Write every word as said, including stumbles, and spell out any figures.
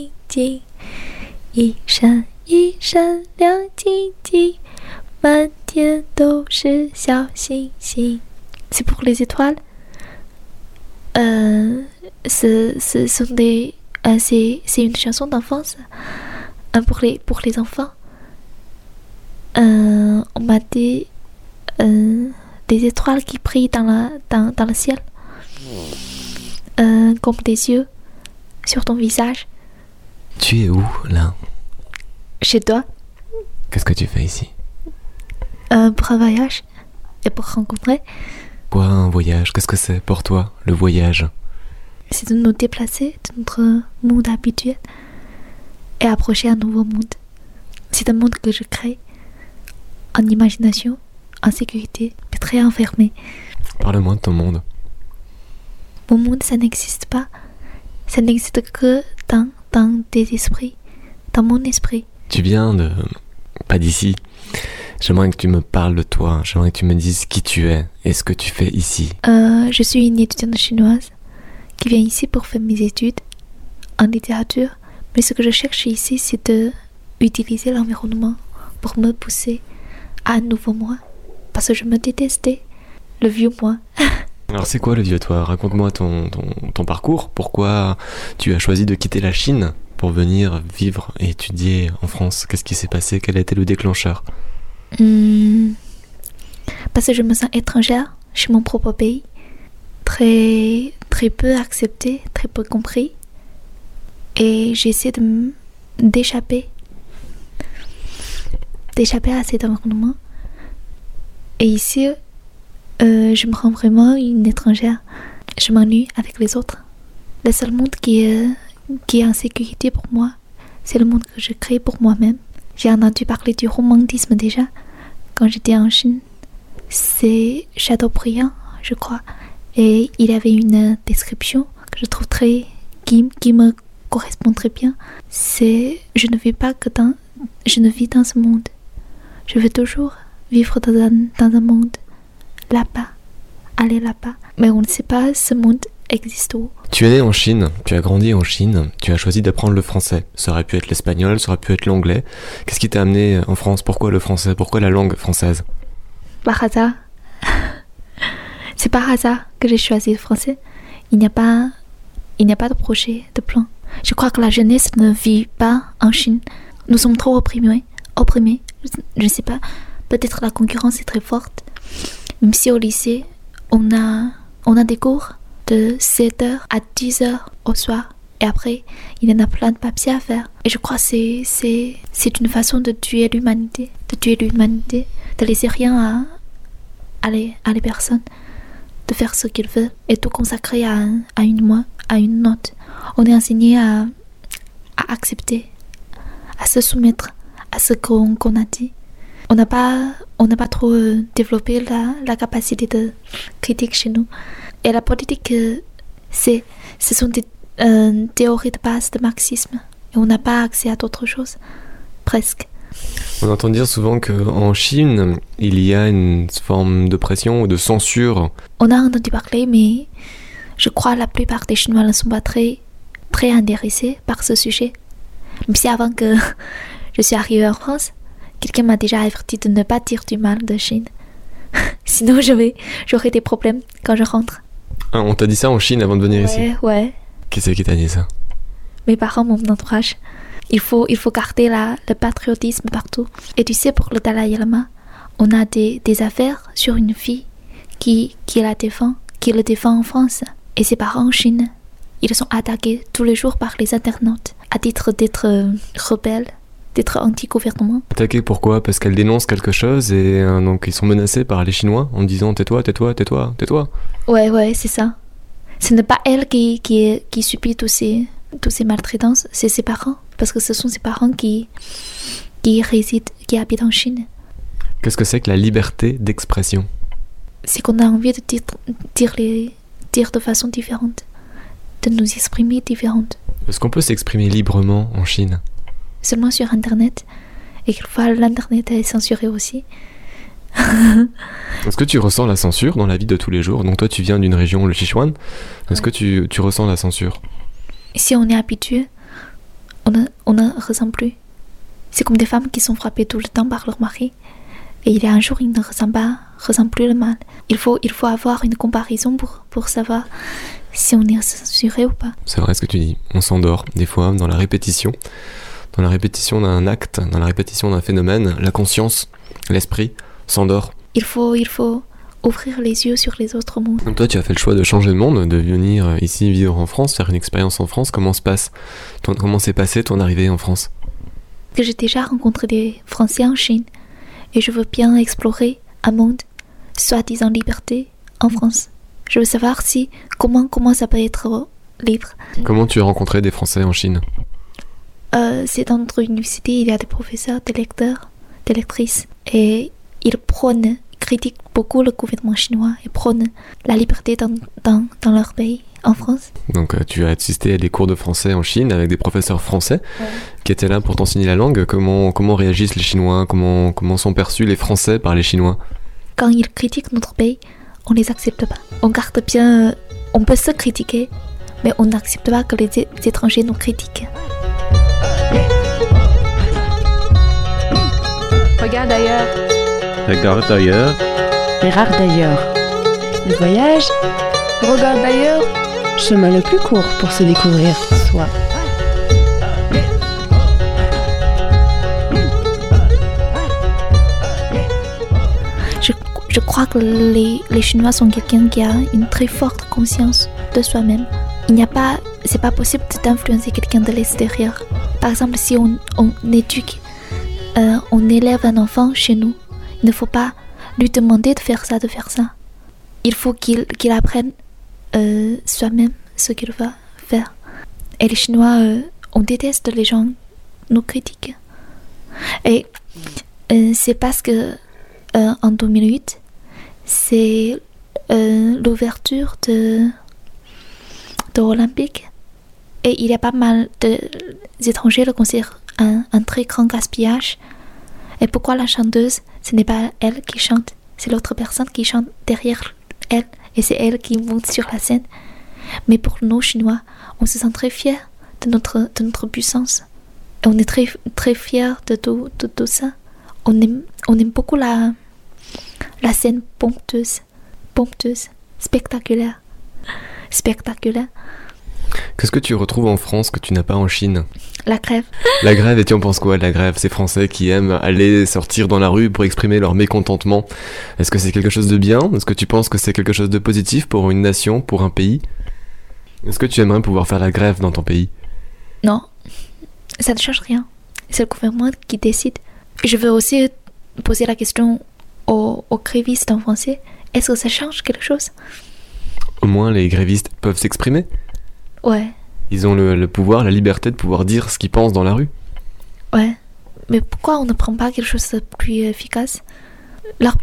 睛，一闪一闪亮晶晶，满天都是小星星。C'est pour les étoiles. Euh, ce, ce sont des, euh, c'est, c'est une chanson d'enfance euh, pour les, pour les enfants. Euh, on m'a dit euh, des étoiles qui brillent dans, la, dans, dans le ciel, euh, comme des yeux sur ton visage. Tu es où, là? Chez toi. Qu'est-ce que tu fais ici? euh, Pour un voyage et pour rencontrer. Quoi, un voyage? Qu'est-ce que c'est pour toi, le voyage? C'est de nous déplacer de notre monde habituel et approcher un nouveau monde. C'est un monde que je crée en imagination, en sécurité, mais très enfermé. Parle-moi de ton monde. Mon monde, ça n'existe pas. Ça n'existe que dans, dans tes esprits, dans mon esprit. Tu viens de... pas d'ici. J'aimerais que tu me parles de toi. J'aimerais que tu me dises qui tu es et ce que tu fais ici. Euh, je suis une étudiante chinoise qui vient ici pour faire mes études en littérature. Mais ce que je cherche ici, c'est de utiliser l'environnement pour me pousser à un nouveau moi. Parce que je me détestais, le vieux moi. Alors c'est quoi le vieux toi? Raconte-moi ton, ton, ton parcours. Pourquoi tu as choisi de quitter la Chine pour venir vivre et étudier en France? Qu'est-ce qui s'est passé? Quel a été le déclencheur? Hum, parce que je me sens étrangère chez mon propre pays. Très, très peu acceptée, très peu compris. Et j'essaie de m- d'échapper. D'échapper à cet environnement. Et ici, euh, je me rends vraiment une étrangère. Je m'ennuie avec les autres. Le seul monde qui est, qui est en sécurité pour moi, c'est le monde que je crée pour moi-même. J'ai entendu parler du romantisme déjà quand j'étais en Chine. C'est Chateaubriand, je crois. Et il avait une description que je trouve très... qui, qui me correspond très bien. C'est... Je ne vis pas que dans... Je ne vis dans ce monde. Je veux toujours vivre dans un, dans un monde là-bas. Aller là-bas. Mais on ne sait pas ce monde existe où. Tu es né en Chine, tu as grandi en Chine, tu as choisi d'apprendre le français. Ça aurait pu être l'espagnol, ça aurait pu être l'anglais. Qu'est-ce qui t'a amené en France? Pourquoi le français? Pourquoi la langue française? Par hasard. C'est par hasard que j'ai choisi le français. Il n'y a pas, il n'y a pas de projet, de plan. Je crois que la jeunesse ne vit pas en Chine. Nous sommes trop opprimés. Opprimés. Je ne sais pas. Peut-être la concurrence est très forte. Même si au lycée, on a, on a des cours de sept heures à dix heures au soir. Et après, il y en a plein de papiers à faire. Et je crois que c'est, c'est, c'est une façon de tuer l'humanité. De tuer l'humanité. De laisser rien à, à, les, à les personnes. De faire ce qu'ils veulent. Et tout consacrer à, à une moi, à une note. On est enseigné à, à accepter. À se soumettre à ce qu'on, qu'on a dit. On n'a pas, on n'a pas trop euh, développé la, la capacité de critique chez nous. Et la politique, euh, c'est, ce sont des euh, théories de base de marxisme. Et on n'a pas accès à d'autres choses. Presque. On entend dire souvent qu'en Chine, il y a une forme de pression ou de censure. On a entendu parler, mais je crois que la plupart des Chinois ne sont pas très, très intéressés par ce sujet. Même si avant que je suis arrivée en France, quelqu'un m'a déjà averti de ne pas dire du mal de Chine. Sinon, je vais, j'aurai des problèmes quand je rentre. Ah, on t'a dit ça en Chine avant de venir ouais, ici? Ouais. Qui c'est qui t'a dit ça? Mes parents, mon entourage. Il faut, il faut garder la, le patriotisme partout. Et tu sais, pour le Dalai Lama, on a des, des affaires sur une fille qui, qui la défend, qui le défend en France. Et ses parents en Chine, ils sont attaqués tous les jours par les internautes à titre d'être euh, rebelles, d'être anti-gouvernement. Attaqués pourquoi? Parce qu'elle dénonce quelque chose et euh, donc ils sont menacés par les Chinois en disant tais-toi, tais-toi, tais-toi, tais-toi. Ouais, ouais, c'est ça. Ce n'est pas elle qui, qui, qui subit tous ces, tous ces maltraitances, c'est ses parents. Parce que ce sont ses parents qui, qui résident, qui habitent en Chine. Qu'est-ce que c'est que la liberté d'expression? C'est qu'on a envie de dire, dire, les, dire de façon différente, de nous exprimer différente. Est-ce qu'on peut s'exprimer librement en Chine? Seulement sur Internet. Et quelquefois, l'Internet est censuré aussi. Est-ce que tu ressens la censure dans la vie de tous les jours? Donc toi, tu viens d'une région, le Sichuan. Est-ce ouais. que tu, tu ressens la censure? Si on est habitué on ne, on ne ressent plus. C'est comme des femmes qui sont frappées tout le temps par leur mari. Et il y a un jour, ils ne ressentent pas, ressentent plus le mal. Il faut, il faut avoir une comparaison pour, pour savoir si on est censuré ou pas. C'est vrai ce que tu dis. On s'endort des fois dans la répétition. Dans la répétition d'un acte, dans la répétition d'un phénomène, la conscience, l'esprit s'endort. Il faut, il faut ouvrir les yeux sur les autres mondes. Donc toi, tu as fait le choix de changer de monde, de venir ici vivre en France, faire une expérience en France. Comment se passe ton, comment s'est passée ton arrivée en France? Que j'ai déjà rencontré des Français en Chine et je veux bien explorer un monde soi-disant liberté en France. Je veux savoir si comment comment ça peut être libre. Comment tu as rencontré des Français en Chine? euh, C'est dans notre université, il y a des professeurs, des lecteurs, des lectrices et ils prônent, critiquent beaucoup le gouvernement chinois et prônent la liberté dans, dans, dans leur pays, en France. Donc euh, tu as assisté à des cours de français en Chine avec des professeurs français ouais. qui étaient là pour t'enseigner la langue. Comment, comment réagissent les Chinois? Comment, comment sont perçus les Français par les Chinois? Quand ils critiquent notre pays, on les accepte pas. On garde bien... Euh, on peut se critiquer, mais on n'accepte pas que les, é- les étrangers nous critiquent. Regarde ailleurs. Regarde ailleurs. Regarde ailleurs. Le voyage. Regarde ailleurs. Chemin le plus court pour se découvrir soi. Je, je crois que les, les Chinois sont quelqu'un qui a une très forte conscience de soi-même. Il n'y a pas, c'est pas possible d'influencer quelqu'un de l'extérieur. Par exemple, si on, on éduque, euh, on élève un enfant chez nous, il ne faut pas lui demander de faire ça, de faire ça. Il faut qu'il, qu'il apprenne euh, soi-même ce qu'il va faire. Et les Chinois, euh, on déteste les gens nous critiquent. Et euh, c'est parce que euh, en deux mille huit, c'est euh, l'ouverture de, de l'Olympique. Et il y a pas mal d'étrangers qui considèrent un, un très grand gaspillage. Et pourquoi la chanteuse, ce n'est pas elle qui chante, c'est l'autre personne qui chante derrière elle. Et c'est elle qui monte sur la scène. Mais pour nous, Chinois, on se sent très fiers de notre, de notre puissance. Et on est très, très fiers de tout, de tout ça. On aime, on aime beaucoup la, la scène pompteuse, pompteuse, spectaculaire. Spectaculaire. Qu'est-ce que tu retrouves en France que tu n'as pas en Chine? La grève. La grève, et tu en penses quoi de la grève? Ces Français qui aiment aller sortir dans la rue pour exprimer leur mécontentement. Est-ce que c'est quelque chose de bien? Est-ce que tu penses que c'est quelque chose de positif pour une nation, pour un pays? Est-ce que tu aimerais pouvoir faire la grève dans ton pays? Non, ça ne change rien. C'est le gouvernement qui décide. Je veux aussi poser la question aux, aux grévistes en français. Est-ce que ça change quelque chose? Au moins, les grévistes peuvent s'exprimer. Ouais. Ils ont le, le pouvoir, la liberté de pouvoir dire ce qu'ils pensent dans la rue. Ouais. Mais pourquoi on ne prend pas quelque chose de plus efficace? Leur